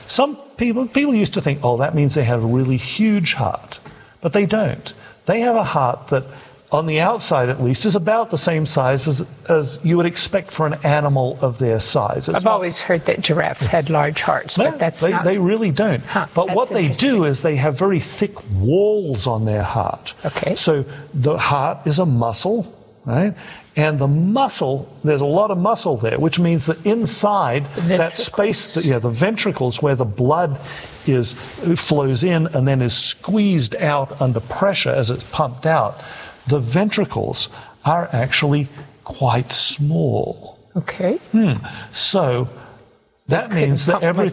Some people used to think, oh, that means they have a really huge heart. But they don't. They have a heart that, on the outside at least, is about the same size as you would expect for an animal of their size. I've always heard that giraffes had large hearts, but they really don't. But what they do is they have very thick walls on their heart. Okay. So the heart is a muscle, right? And the muscle, there's a lot of muscle there, which means that inside that space, the ventricles where the blood flows in and then is squeezed out under pressure as it's pumped out, the ventricles are actually quite small. Okay. So that means that every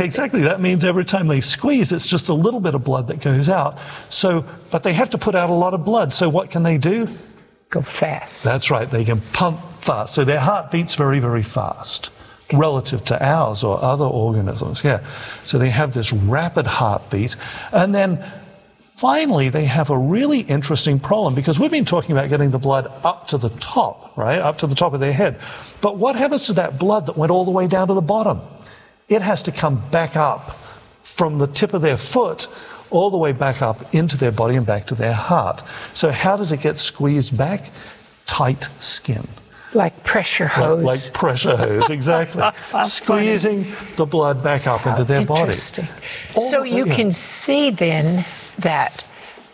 time they squeeze, it's just a little bit of blood that goes out. But they have to put out a lot of blood. So what can they do? Go fast. That's right. They can pump fast. So their heart beats very, very fast relative to ours or other organisms. Yeah. So they have this rapid heartbeat. And then finally, they have a really interesting problem, because we've been talking about getting the blood up to the top, right? Up to the top of their head. But what happens to that blood that went all the way down to the bottom? It has to come back up from the tip of their foot all the way back up into their body and back to their heart. So how does it get squeezed back? Tight skin. Like pressure hose. Like pressure hose, exactly. Squeezing the blood back up into their body. Interesting. So you can see then that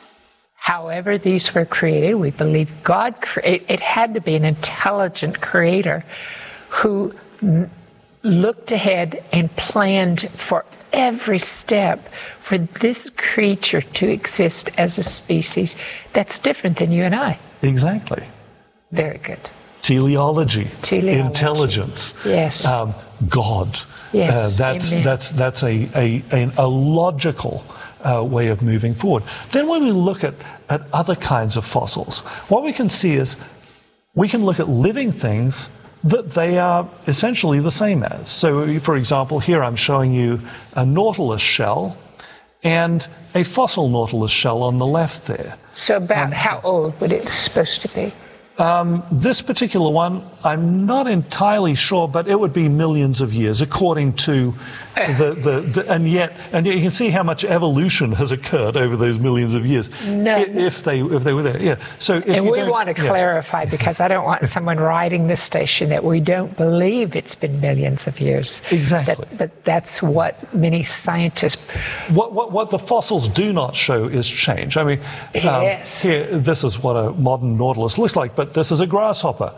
however these were created, we believe God it had to be an intelligent creator who looked ahead and planned for every step for this creature to exist as a species that's different than you and I. Exactly. Very good. Teleology. Intelligence. Yes. God. Yes. That's a logical way of moving forward. Then when we look at other kinds of fossils, what we can see is we can look at living things that they are essentially the same as. So, for example, here I'm showing you a nautilus shell and a fossil nautilus shell on the left there. So about how old would it supposed to be? This particular one, I'm not entirely sure, but it would be millions of years, according to and yet you can see how much evolution has occurred over those millions of years. If they were there, yeah. So we want to clarify, because I don't want someone writing this station that we don't believe it's been millions of years. Exactly. But that's what many scientists. What the fossils do not show is change. I mean, yes. Here, this is what a modern nautilus looks like, but this is a grasshopper.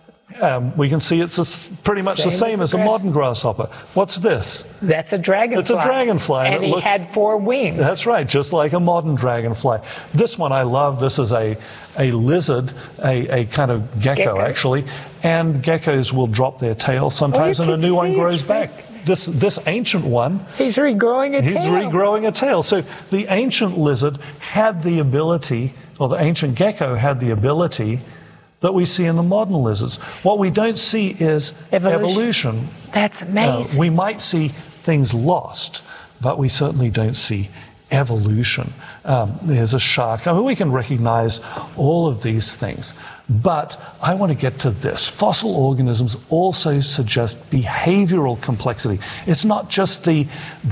We can see it's pretty much the same as a modern grasshopper. What's this? That's a dragonfly. It's a dragonfly. And he had 4 wings. That's right, just like a modern dragonfly. This one I love. This is a lizard, a kind of gecko, actually. And geckos will drop their tail sometimes, and a new one grows back. This ancient one... He's regrowing a tail. He's regrowing a tail. So the ancient lizard had the ability, or the ancient gecko had the ability that we see in the modern lizards. What we don't see is evolution. That's amazing. We might see things lost, but we certainly don't see evolution. There's a shark. I mean, we can recognize all of these things. But I want to get to this. Fossil organisms also suggest behavioral complexity. It's not just the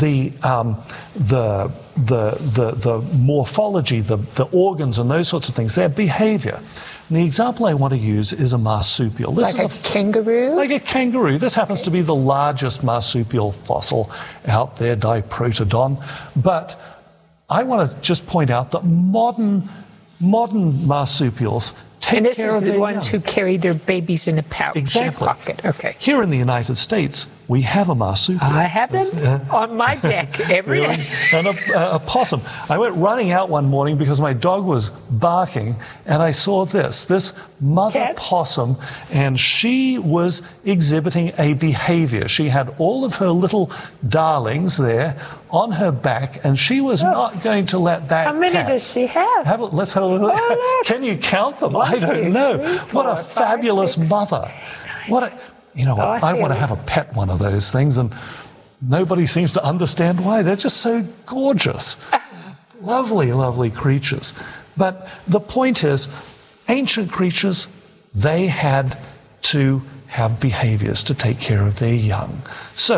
morphology, the organs and those sorts of things. Their behavior. And the example I want to use is a marsupial. This is a kangaroo? Like a kangaroo. This happens to be the largest marsupial fossil out there, Diprotodon. But I want to just point out that modern marsupials take care of their young. And this is the ones who carry their babies in a pouch, in a pocket. Okay. Here in the United States, we have a marsupial. I have them on my deck every day. And a possum. I went running out one morning because my dog was barking, and I saw this mother possum, and she was exhibiting a behavior. She had all of her little darlings there on her back, and she was not going to let that How many does she have? Let's have a look. Can you count them? I don't know. What a fabulous mother. You know what? I want to have a pet one of those things, and nobody seems to understand why. They're just so gorgeous. Lovely, lovely creatures. But the point is, ancient creatures, they had to have behaviors to take care of their young. So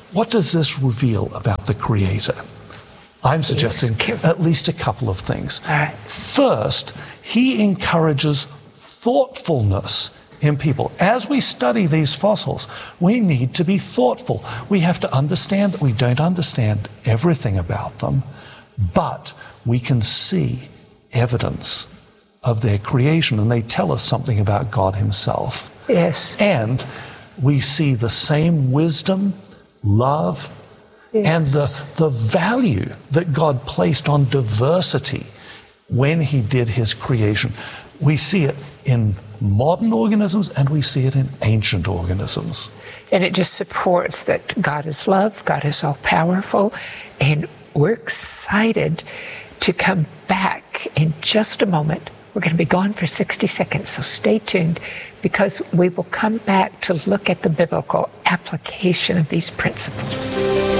what does this reveal about the Creator? I'm suggesting at least a couple of things. All right. First, he encourages thoughtfulness in people. As we study these fossils, we need to be thoughtful. We have to understand that we don't understand everything about them, but we can see evidence of their creation, and they tell us something about God himself. Yes. And we see the same wisdom, love, yes. and the value that God placed on diversity when he did his creation. We see it in modern organisms and we see it in ancient organisms. And it just supports that God is love, God is all-powerful, and we're excited to come back in just a moment. We're going to be gone for 60 seconds, so stay tuned, because we will come back to look at the biblical application of these principles.